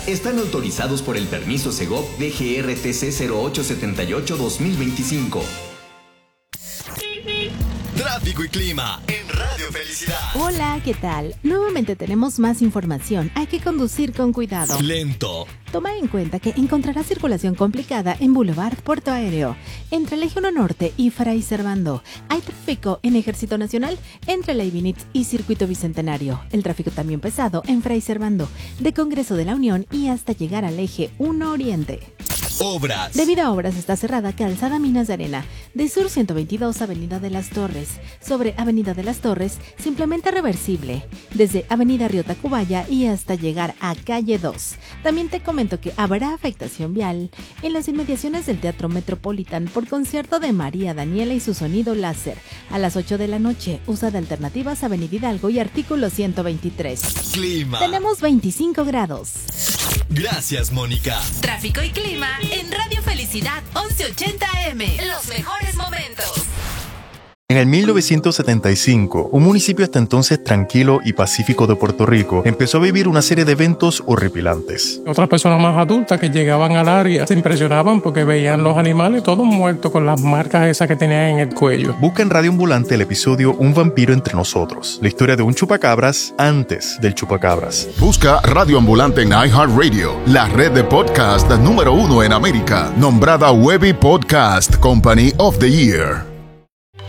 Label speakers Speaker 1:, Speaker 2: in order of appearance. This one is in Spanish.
Speaker 1: están autorizados por el permiso Segov DGRTC 0878-2025.
Speaker 2: Tráfico y clima en Radio Felicidad.
Speaker 3: Hola, ¿qué tal? Nuevamente tenemos más información. Hay que conducir con cuidado.
Speaker 2: Lento.
Speaker 3: Toma en cuenta que encontrarás circulación complicada en Boulevard Puerto Aéreo, entre el Eje 1 Norte y Fray Servando. Hay tráfico en Ejército Nacional entre la Ibinitz y Circuito Bicentenario. El tráfico también pesado en Fray Servando, de Congreso de la Unión y hasta llegar al Eje 1 Oriente.
Speaker 2: Obras.
Speaker 3: Debido a obras está cerrada Calzada Minas de Arena, de Sur 122 Avenida de las Torres. Sobre Avenida de las Torres, simplemente reversible, desde Avenida Río Tacubaya y hasta llegar a Calle 2. También te comento que habrá afectación vial en las inmediaciones del Teatro Metropolitan por concierto de María Daniela y su sonido láser. A las 8 de la noche, usa de alternativas Avenida Hidalgo y artículo 123.
Speaker 2: Clima.
Speaker 3: Tenemos 25 grados.
Speaker 2: Gracias, Mónica.
Speaker 4: Tráfico y clima en Radio Felicidad 1180 AM. Los mejores momentos.
Speaker 5: En el 1975, un municipio hasta entonces tranquilo y pacífico de Puerto Rico empezó a vivir una serie de eventos horripilantes.
Speaker 6: Otras personas más adultas que llegaban al área se impresionaban porque veían los animales todos muertos con las marcas esas que tenían en el cuello.
Speaker 5: Busca en Radio Ambulante el episodio Un vampiro entre nosotros, la historia de un chupacabras antes del chupacabras.
Speaker 7: Busca Radio Ambulante en iHeartRadio, la red de podcast número 1 en América, nombrada Webby Podcast Company of the Year.